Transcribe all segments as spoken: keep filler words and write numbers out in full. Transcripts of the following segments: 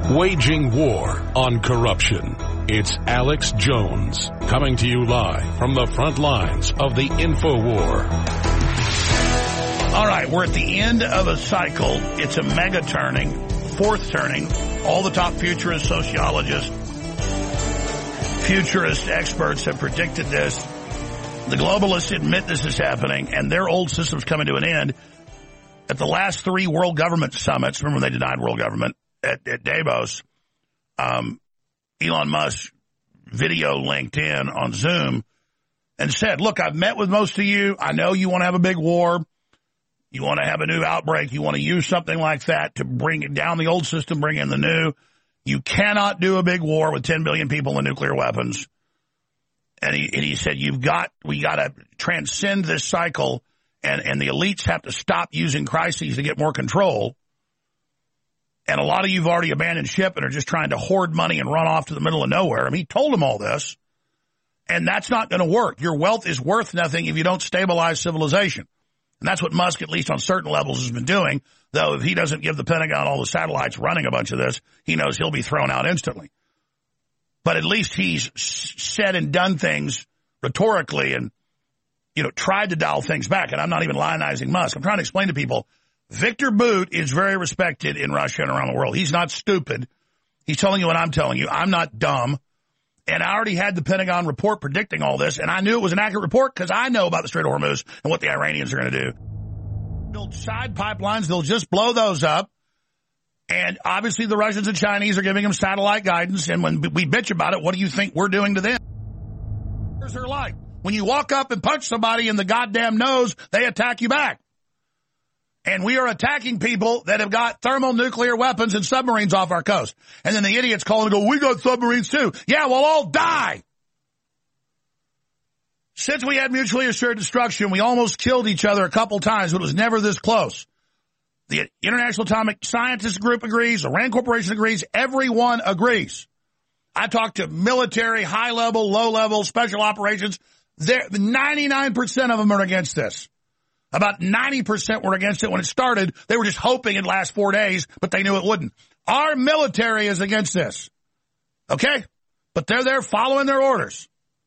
Waging war on corruption. It's Alex Jones coming to you live from the front lines of the InfoWar. All right, we're at the end of a cycle. It's a mega turning, fourth turning. All the top futurist sociologists, futurist experts have predicted this. The globalists admit this is happening, and their old system's coming to an end. At the last three world government summits, remember they denied world government at, at Davos, um, Elon Musk video linked in on Zoom and said, look, I've met with most of you. I know you want to have a big war. You want to have a new outbreak. You want to use something like that to bring down the old system, bring in the new. You cannot do a big war with ten billion people and nuclear weapons. And he, and he said, you've got, we got to transcend this cycle, and, and the elites have to stop using crises to get more control. And a lot of you have already abandoned ship and are just trying to hoard money and run off to the middle of nowhere. I mean, he told them all this, and that's not going to work. Your wealth is worth nothing if you don't stabilize civilization. And that's what Musk, at least on certain levels, has been doing, though if he doesn't give the Pentagon all the satellites running a bunch of this, he knows he'll be thrown out instantly. But at least he's said and done things rhetorically and, you know, tried to dial things back. And I'm not even lionizing Musk. I'm trying to explain to people, Victor Bout is very respected in Russia and around the world. He's not stupid. He's telling you what I'm telling you. I'm not dumb. And I already had the Pentagon report predicting all this, and I knew it was an accurate report because I know about the Strait of Hormuz and what the Iranians are going to do. Build side pipelines. They'll just blow those up. And obviously the Russians and Chinese are giving them satellite guidance. And when we bitch about it, what do you think we're doing to them? Here's their life. When you walk up and punch somebody in the goddamn nose, they attack you back. And we are attacking people that have got thermonuclear weapons and submarines off our coast. And then the idiots call and go, we got submarines too. Yeah, we'll all die. Since we had mutually assured destruction, we almost killed each other a couple times, but it was never this close. The International Atomic Scientists Group agrees. The RAND Corporation agrees. Everyone agrees. I talked to military, high-level, low-level, special operations. They're, ninety-nine percent of them are against this. About ninety percent were against it when it started. They were just hoping it'd last four days, but they knew it wouldn't. Our military is against this. Okay? But they're there following their orders.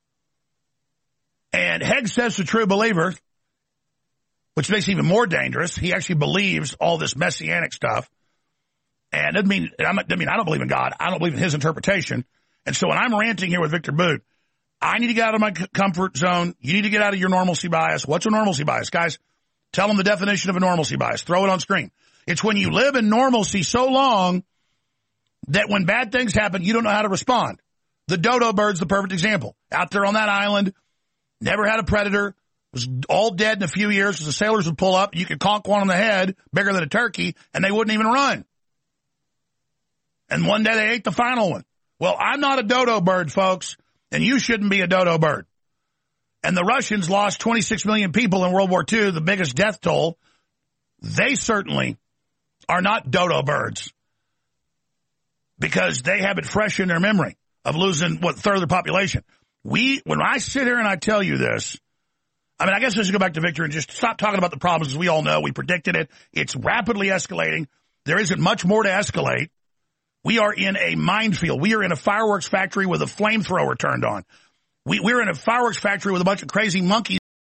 And Haig says the true believer, which makes it even more dangerous. He actually believes all this messianic stuff. And it doesn't mean, I mean, I don't believe in God. I don't believe in his interpretation. And so when I'm ranting here with Victor Bout, I need to get out of my comfort zone. You need to get out of your normalcy bias. What's a normalcy bias? Guys, tell them the definition of a normalcy bias. Throw it on screen. It's when you live in normalcy so long that when bad things happen, you don't know how to respond. The dodo bird's the perfect example. Out there on that island, never had a predator, was all dead in a few years because the sailors would pull up. You could conk one on the head, bigger than a turkey, and they wouldn't even run. And one day they ate the final one. Well, I'm not a dodo bird, folks, and you shouldn't be a dodo bird. And the Russians lost twenty-six million people in World War Two, the biggest death toll. They certainly are not dodo birds because they have it fresh in their memory of losing, what, third of the population. We, when I sit here and I tell you this, I mean, I guess let's go back to Victor and just stop talking about the problems. As we all know, we predicted it. It's rapidly escalating. There isn't much more to escalate. We are in a minefield. We are in a fireworks factory with a flamethrower turned on. We, we're in a fireworks factory with a bunch of crazy monkeys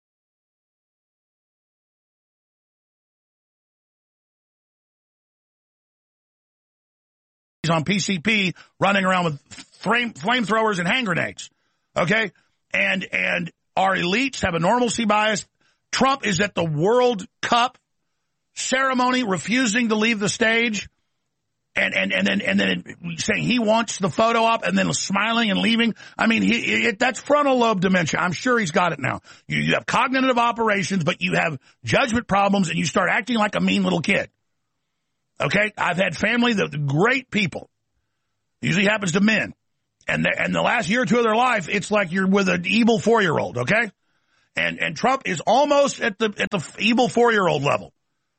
on P C P running around with flame, flamethrowers and hand grenades. Okay? And, and our elites have a normalcy bias. Trump is at the World Cup ceremony refusing to leave the stage. And, and, and then, and then saying he wants the photo op and then smiling and leaving. I mean, he, it, that's frontal lobe dementia. I'm sure he's got it now. You, you have cognitive operations, but you have judgment problems and you start acting like a mean little kid. Okay. I've had family that great people. Usually happens to men. And the, and the last year or two of their life, it's like you're with an evil four-year-old. Okay. And, and Trump is almost at the, at the evil four-year-old level.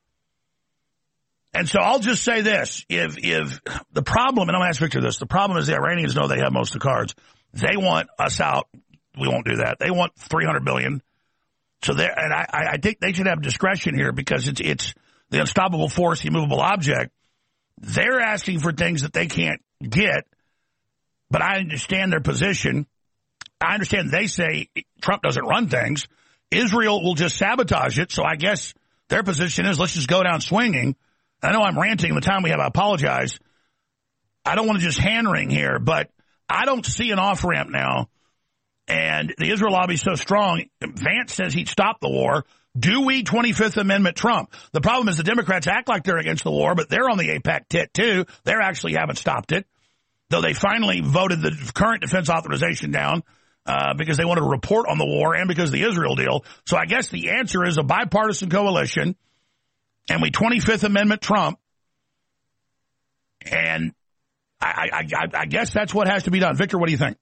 And so I'll just say this, if if the problem, and I'm going to ask Victor this, the problem is the Iranians know they have most of the cards. They want us out. We won't do that. They want three hundred billion dollars. So they and I, I think they should have discretion here because it's it's the unstoppable force, the immovable object. they're asking for things that they can't get, but I understand their position. I understand they say Trump doesn't run things. Israel will just sabotage it, so I guess their position is let's just go down swinging. I know I'm ranting. The time we have, I apologize. I don't want to just hand-wring here, but I don't see an off-ramp now, and the Israel lobby is so strong. Vance says he'd stop the war. Do we twenty-fifth Amendment Trump? The problem is the Democrats act like they're against the war, but they're on the AIPAC tit, too. They actually haven't stopped it, though they finally voted the current defense authorization down uh, because they wanted to report on the war and because of the Israel deal. So I guess the answer is a bipartisan coalition, and we twenty-fifth Amendment Trump, and I, I, I, I guess that's what has to be done. Victor, what do you think?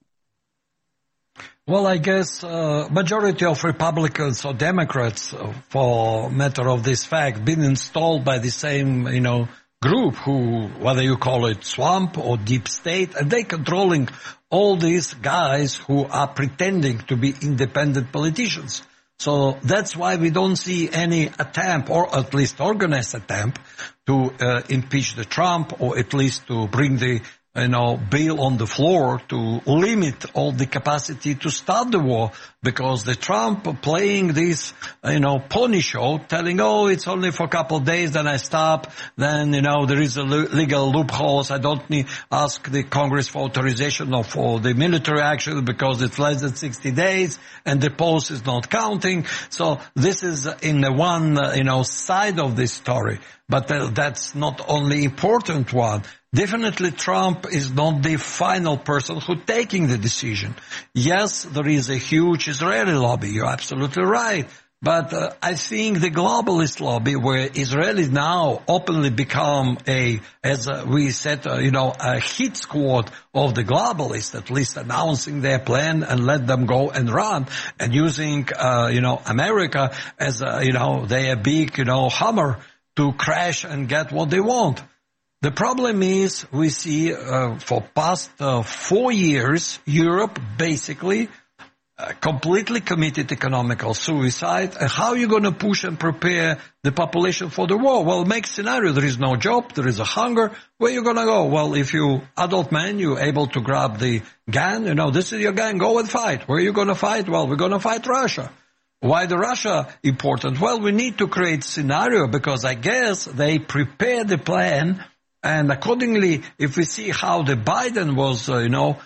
Well, I guess uh, majority of Republicans or Democrats, uh, for matter of this fact, been installed by the same, you know, group who, whether you call it swamp or deep state, and they controlling all these guys who are pretending to be independent politicians. So that's why we don't see any attempt, or at least organized attempt, to uh, impeach the Trump, or at least to bring the, you know, bill on the floor to limit all the capacity to start the war, because the Trump playing this, you know, pony show, telling, oh, it's only for a couple of days, then I stop, then, you know, there is a legal loopholes, I don't need ask the Congress for authorization or for the military action because it's less than sixty days, and the pause is not counting. So this is in the one, uh, you know, side of this story. But uh, that's not only important one. Definitely Trump is not the final person who taking the decision. Yes, there is a huge Israeli lobby. You're absolutely right. But uh, I think the globalist lobby, where Israelis now openly become a, as uh, we said, uh, you know, a hit squad of the globalists, at least announcing their plan and let them go and run, and using, uh, you know, America as, a, you know, their big, you know, hammer to crash and get what they want. The problem is we see uh, for past uh, four years, Europe basically uh, completely committed economical suicide. And how are you going to push and prepare the population for the war? Well, make scenario. There is no job. There is a hunger. Where are you going to go? Well, if you adult man, you're able to grab the gun. You know, this is your gun. Go and fight. Where are you going to fight? Well, we're going to fight Russia. Why the Russia important? Well, we need to create scenario because I guess they prepare the plan. And accordingly, if we see how the Biden was, uh, you know,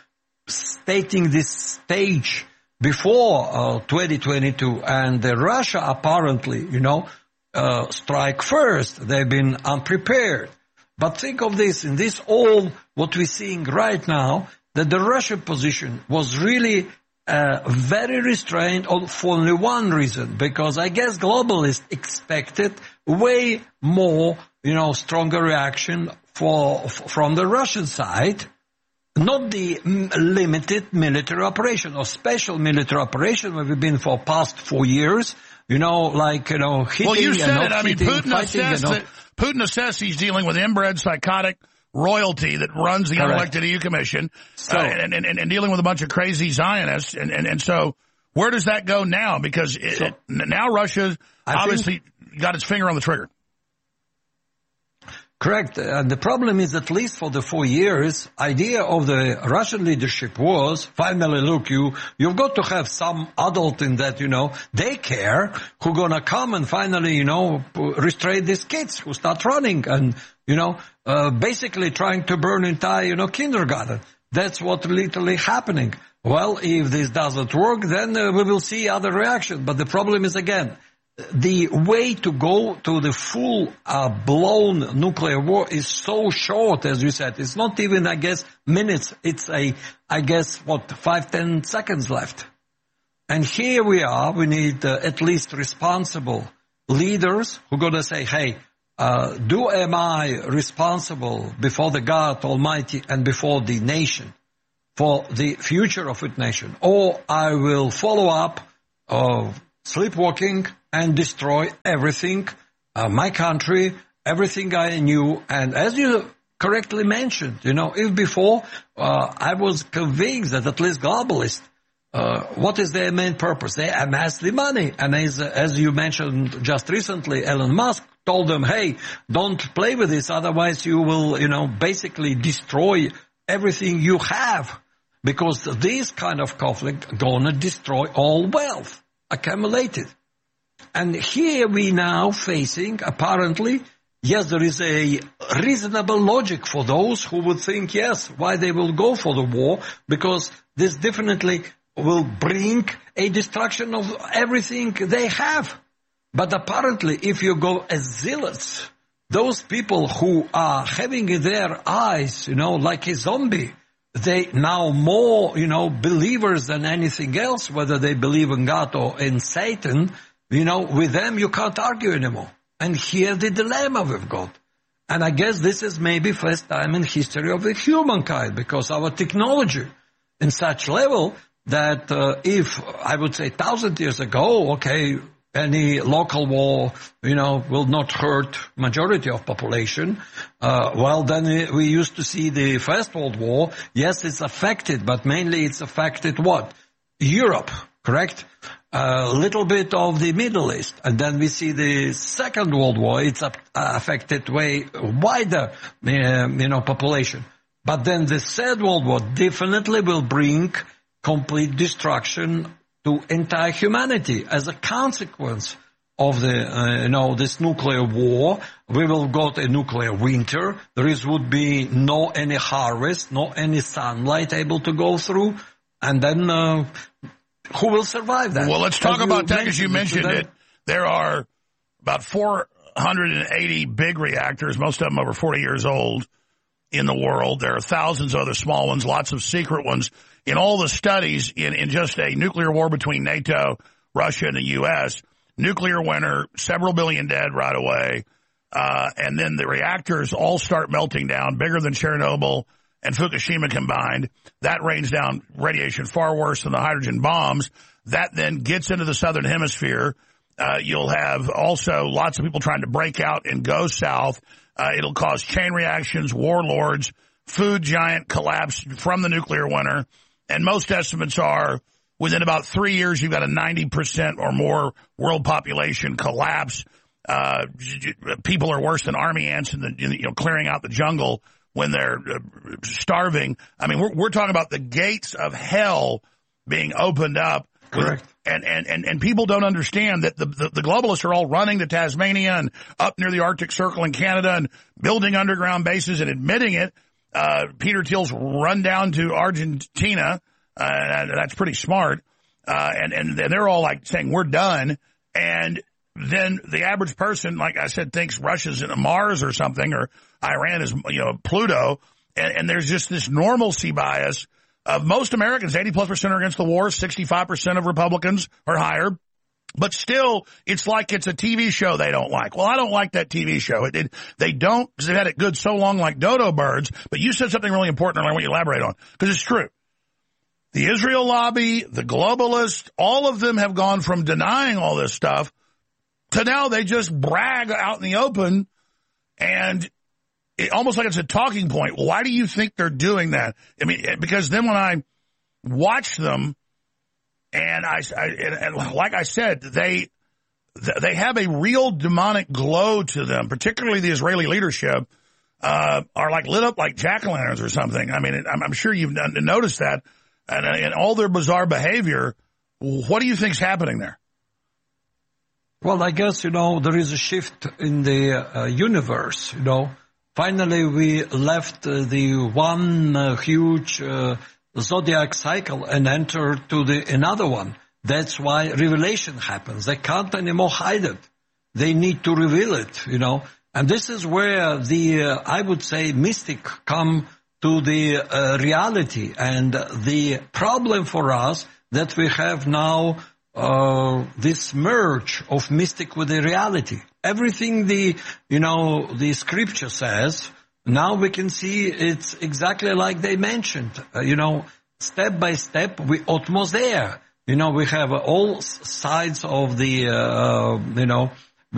stating this stage before uh, twenty twenty-two, and the Russia apparently, you know, uh, strike first, they've been unprepared. But think of this, in this all what we're seeing right now, that the Russian position was really uh, very restrained for only one reason, because I guess globalists expected way more, you know, stronger reaction for from the Russian side, not the limited military operation or special military operation where we've been for past four years, you know, like, you know, hitting well, you said and it. not I mean, hitting, Putin fighting, assessed you know. that, Putin assessed he's dealing with inbred psychotic royalty that runs the Correct. unelected E U Commission So, uh, and, and, and, and dealing with a bunch of crazy Zionists. And, and, and so where does that go now? Because it, So, it, now Russia obviously got its finger on the trigger. Correct. And the problem is, at least for the four years, idea of the Russian leadership was, finally, look, you, you've got to have some adult in that, you know, they care, who gonna come and finally, you know, restrain these kids who start running and, you know, uh, basically trying to burn entire, you know, kindergarten. That's what literally happening. Well, if this doesn't work, then uh, we will see other reaction. But the problem is, again, the way to go to the full uh, blown nuclear war is so short, as you said. It's not even, I guess, minutes. It's a, I guess, what, five, ten seconds left. And here we are. We need uh, at least responsible leaders who are going to say, hey, uh, do am I responsible before the God Almighty and before the nation for the future of the nation? Or I will follow up uh, sleepwalking and destroy everything, uh, my country, everything I knew. And as you correctly mentioned, you know, if before uh, I was convinced that at least globalists uh, what is their main purpose? They amass the money. And as, as you mentioned just recently, Elon Musk told them, hey, don't play with this, otherwise you will, you know, basically destroy everything you have. Because this kind of conflict gonna destroy all wealth accumulated. And here we now facing, apparently, yes, there is a reasonable logic for those who would think, yes, why they will go for the war, because this definitely will bring a destruction of everything they have. But apparently, if you go as zealots, those people who are having in their eyes, you know, like a zombie, they now more, you know, believers than anything else, whether they believe in God or in Satan, you know, with them you can't argue anymore. And here the dilemma we've got. And I guess this is maybe first time in history of the humankind, because our technology in such level that uh, if, I would say, thousand years ago, okay, any local war, you know, will not hurt majority of population. Uh, well, then we used to see the First World War. Yes, it's affected, but mainly it's affected what? Europe, correct? A little bit of the Middle East. And then we see the Second World War. It's uh, affected way wider, uh, you know, population. But then the Third World War definitely will bring complete destruction to entire humanity as a consequence of the, uh, you know, this nuclear war. We will go to a nuclear winter. There is, would be no any harvest, no any sunlight able to go through. And then, uh, who will survive that? Well, let's talk as about that because you mentioned it. There are about four hundred eighty big reactors, most of them over forty years old, in the world. There are thousands of other small ones, lots of secret ones. In all the studies in, in just a nuclear war between NATO, Russia, and the U S, nuclear winter, several billion dead right away, uh, and then the reactors all start melting down, bigger than Chernobyl and Fukushima combined. That rains down radiation far worse than the hydrogen bombs. That then gets into the southern hemisphere. Uh, you'll have also lots of people trying to break out and go south. Uh, it'll cause chain reactions, warlords, food giant collapse from the nuclear winter. And most estimates are within about three years, you've got a ninety percent or more world population collapse. Uh, people are worse than army ants in the, in the, you know, clearing out the jungle when they're uh, starving. I mean, we're, we're talking about the gates of hell being opened up. Correct. And, and, and, and people don't understand that the, the, the globalists are all running to Tasmania and up near the Arctic Circle in Canada and building underground bases and admitting it. Uh, Peter Thiel's run down to Argentina, uh, and that's pretty smart. Uh, and, and they're all like saying, we're done. And then the average person, like I said, thinks Russia's in Mars or something, or Iran is, you know, Pluto. And, and there's just this normalcy bias of most Americans. eighty plus percent are against the war. sixty-five percent of Republicans are higher. But still, it's like it's a T V show they don't like. Well, I don't like that T V show. It, it, they don't, because they've had it good so long like dodo birds. But you said something really important, and I want you to elaborate on, because it's true. The Israel lobby, the globalists, all of them have gone from denying all this stuff to now they just brag out in the open, and it, almost like it's a talking point. Why do you think they're doing that? I mean, because then when I watch them, And I, I and, and like I said, they they have a real demonic glow to them. Particularly the Israeli leadership uh, are like lit up like jack-o'-lanterns or something. I mean, it, I'm, I'm sure you've noticed that, and, and all their bizarre behavior. What do you think's happening there? Well, I guess you know there is a shift in the uh, universe. You know, finally we left uh, the one uh, huge. Uh, zodiac cycle and enter to the another one. That's why revelation happens. They can't anymore hide it. They need to reveal it, you know. And this is where the, uh, I would say, mystic come to the uh, reality. And the problem for us that we have now uh, this merge of mystic with the reality. Everything the, you know, the scripture says, now we can see it's exactly like they mentioned. Uh, you know, step by step, we're almost there. You know, we have all sides of the, uh, you know,